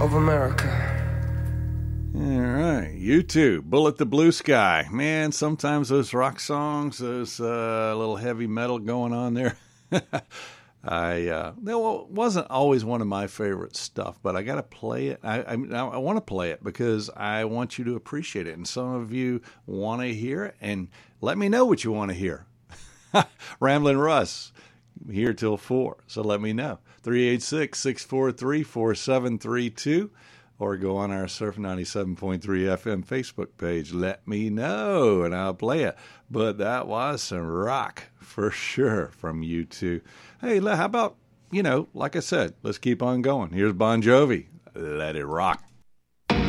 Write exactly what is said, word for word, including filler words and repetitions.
of America. All right, U two, Bullet the Blue Sky. Man, sometimes those rock songs, those uh, little heavy metal going on there. I uh, no, it wasn't always one of my favorite stuff, but I got to play it. I I, I want to play it because I want you to appreciate it, and some of you want to hear it. And let me know what you want to hear. Ramblin' Russ here till four, so let me know. three eight six, six four three, four seven three two, or go on our Surf ninety-seven point three F M Facebook page. Let me know, and I'll play it. But that was some rock for sure from U two. Hey, how about, you know, like I said, let's keep on going. Here's Bon Jovi. Let it rock.